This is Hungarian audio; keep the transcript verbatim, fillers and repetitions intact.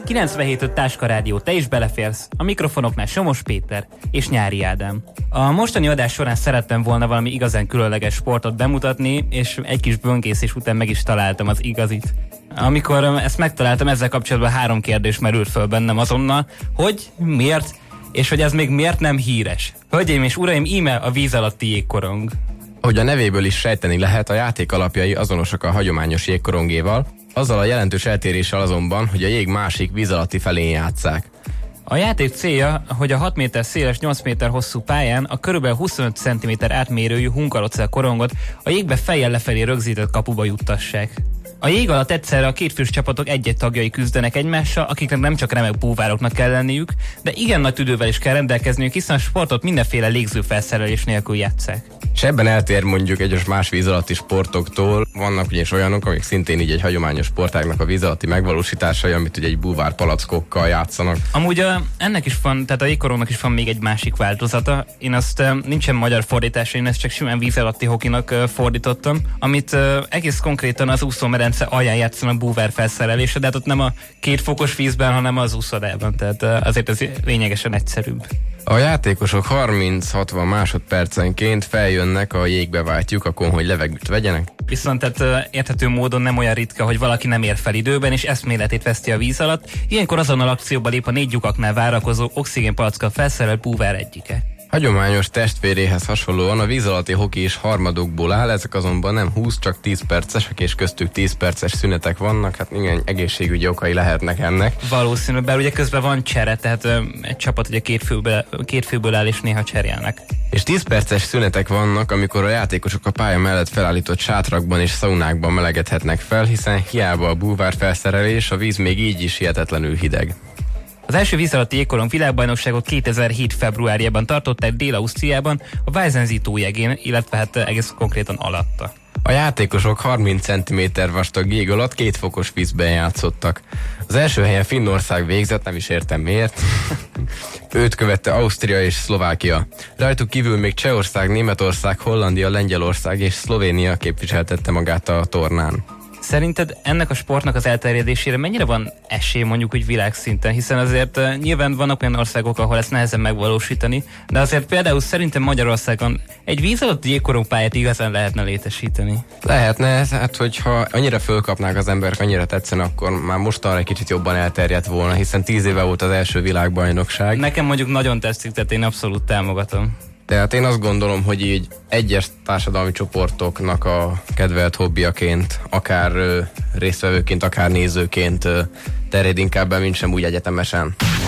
kilencvenhét öt Táska Rádió, te is beleférsz. A mikrofonoknál Somos Péter és Nyári Ádám. A mostani adás során szerettem volna valami igazán különleges sportot bemutatni, és egy kis böngészés után meg is találtam az igazit. Amikor ezt megtaláltam, ezzel kapcsolatban három kérdés merült föl bennem azonnal, hogy, miért, és hogy ez még miért nem híres. Hölgyeim és uraim, íme a víz alatti jégkorong. Ahogy a nevéből is sejteni lehet, a játék alapjai azonosak a hagyományos jégkorongéval, azzal a jelentős eltéréssel azonban, hogy a jég másik víz alatti felén játsszák. A játék célja, hogy a hat méter széles, nyolc méter hosszú pályán a körülbelül huszonöt centiméter átmérőjű hunkarocell korongot a jégbe fejjel lefelé rögzített kapuba juttassák. A jég alatt egyszerre a kétfős csapatok egy-egy tagjai küzdenek egymással, akiknek nem csak remek búvároknak kell lenniük, de igen nagy tüdővel is kell rendelkezniük, hiszen a sportot mindenféle légzőfelszerelés nélkül játsszák. És ebben eltér mondjuk egyes más víz alatti sportoktól, vannak ugyanis olyanok, amik szintén így egy hagyományos sportágnak a víz alatti megvalósításai, amit ugye egy búvár palackokkal játszanak. Amúgy a, ennek is van, tehát a jégkorongnak is van még egy másik változata. Én azt nincsen magyar fordítása, én ezt csak simán víz alatti hokinak fordítottam, amit egész konkrétan az úszómedence alján játszanak búvár felszerelése, de hát ott nem a két fokos vízben, hanem az úszodában, tehát azért ez lényegesen egyszerűbb. A játékosok harminc-hatvan másodpercenként feljönnek a jégbe vált lyukakon, hogy levegőt vegyenek. Viszont tehát érthető módon nem olyan ritka, hogy valaki nem ér fel időben, és eszméletét veszti a víz alatt. Ilyenkor azonnal akcióba lép a négy lyukaknál várakozó oxigénpalackkal felszerelt búvár egyike. Hagyományos testvéréhez hasonlóan a víz alatti hoki is harmadokból áll, ezek azonban nem húsz, csak tíz percesek, és köztük tíz perces szünetek vannak, hát igen, egészségügyi okai lehetnek ennek. Valószínű, bár ugye közben van csere, tehát ö, egy csapat ugye két főből, két főből áll, és néha cserélnek. És tíz perces szünetek vannak, amikor a játékosok a pálya mellett felállított sátrakban és szaunákban melegedhetnek fel, hiszen hiába a búvár felszerelés, a víz még így is hihetetlenül hideg. Az első víz alatti jégkorong világbajnokságot kétezer-hét februárjában tartották Dél-Ausztriában, a Weisensee tójegén, illetve hát egész konkrétan alatta. A játékosok harminc centiméter vastag jég alatt két fokos vízben játszottak. Az első helyen Finnország végzett, nem is értem miért. Őt követte Ausztria és Szlovákia. Rajtuk kívül még Csehország, Németország, Hollandia, Lengyelország és Szlovénia képviseltette magát a tornán. Szerinted ennek a sportnak az elterjedésére mennyire van esély mondjuk úgy világszinten? Hiszen azért uh, nyilván vannak olyan országok, ahol ezt nehezen megvalósítani, de azért például szerintem Magyarországon egy víz alatti jégkorongpályát igazán lehetne létesíteni. Lehetne, hát hogyha annyira fölkapnák az emberek, annyira tetszene, akkor már mostanra egy kicsit jobban elterjedt volna, hiszen tíz éve volt az első világbajnokság. Nekem mondjuk nagyon tetszik, tehát én abszolút támogatom. Tehát én azt gondolom, hogy így egyes társadalmi csoportoknak a kedvelt hobbiaként, akár ö, résztvevőként, akár nézőként ö, terjed inkább be, mint sem úgy egyetemesen.